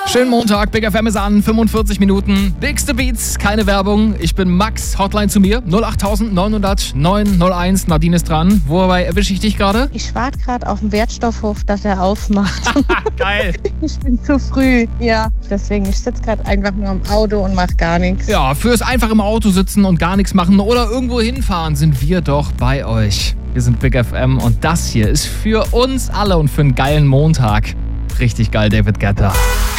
Schönen Montag, Big FM ist an, 45 Minuten. Bigste Beats, keine Werbung. Ich bin Max, Hotline zu mir, 08900 901. Nadine ist dran. Wobei erwische ich dich gerade? Ich warte gerade auf den Wertstoffhof, dass er aufmacht. Geil. Ich bin zu früh, ja. Deswegen, ich sitze gerade einfach nur im Auto und mache gar nichts. Ja, fürs einfach im Auto sitzen und gar nichts machen oder irgendwo hinfahren sind wir doch bei euch. Wir sind Big FM und das hier ist für uns alle und für einen geilen Montag. Richtig geil, David Guetta.